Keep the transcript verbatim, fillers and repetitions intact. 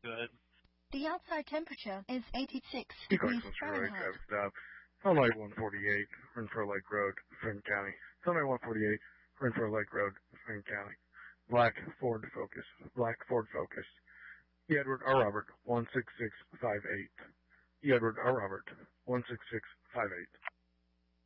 Good. The outside temperature is eighty-six Eagle degrees Excellent Charlie, Fahrenheit. traffic stop. Sunlight one forty-eight, Renfro Lake Road, Franklin County. Sunlight one forty-eight, Renfro Lake Road, Franklin County. Black Ford Focus, Black Ford Focus. E. Edward R. Robert, one six six five eight. E. Edward R. Robert, one six six five eight.